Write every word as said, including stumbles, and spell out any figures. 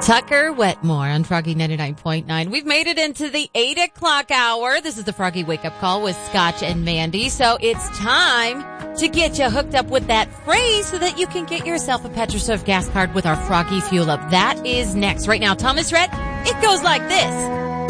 Tucker Wetmore on Froggy ninety-nine point nine. We've made it into the eight o'clock hour. This is the Froggy Wake Up Call with Scotch and Mandy. So it's time to get you hooked up with that phrase so that you can get yourself a Petrosov gas card with our Froggy Fuel Up. That is next. Right now, Thomas Rhett, it goes like this.